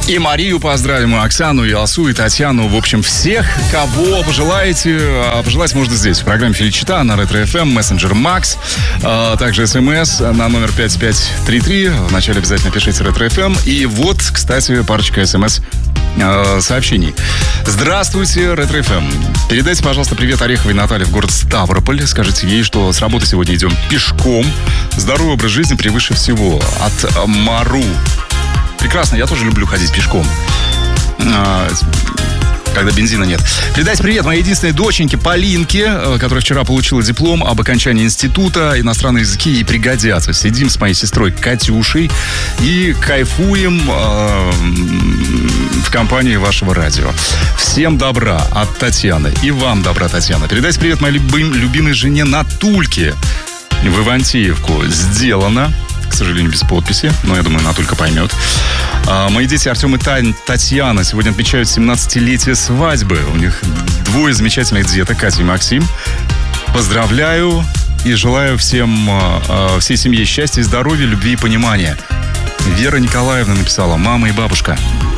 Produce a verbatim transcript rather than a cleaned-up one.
И Марию поздравим, и Оксану, и Алсу, и Татьяну. В общем, всех, кого пожелаете. Пожелать можно здесь, в программе Феличита, на Ретро эф эм, мессенджер Макс. Также смс на номер пять пять три три. Вначале обязательно пишите Ретро эф эм. И вот, кстати, парочка смс сообщений. Здравствуйте, Ретро эф эм. Передайте, пожалуйста, привет Ореховой Наталье в город Ставрополь. Скажите ей, что с работы сегодня идем пешком. Здоровый образ жизни превыше всего. От Мару. Прекрасно, я тоже люблю ходить пешком, когда бензина нет. Передайте привет моей единственной доченьке Полинке, которая вчера получила диплом об окончании института. Иностранные языки ей пригодятся. Сидим с моей сестрой Катюшей и кайфуем э, в компании вашего радио. Всем добра от Татьяны. И вам добра, Татьяна. Передайте привет моей любим, любимой жене Натульке в Ивантеевку. Сделано. К сожалению, без подписи, но я думаю, Натулька поймет. А, мои дети Артем и Тань, Татьяна сегодня отмечают семнадцатилетие свадьбы. У них двое замечательных деток, Катя и Максим. Поздравляю и желаю всем, а, всей семье счастья, здоровья, любви и понимания. Вера Николаевна написала: мама и бабушка,